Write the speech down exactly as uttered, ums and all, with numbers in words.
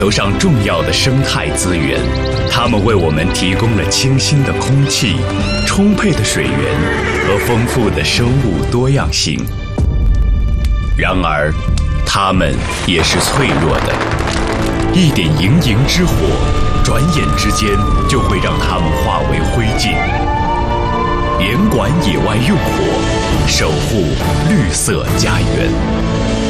球上重要的生态资源，它们为我们提供了清新的空气、充沛的水源和丰富的生物多样性。然而，它们也是脆弱的，一点盈盈之火，转眼之间就会让它们化为灰烬。严管野外用火，守护绿色家园。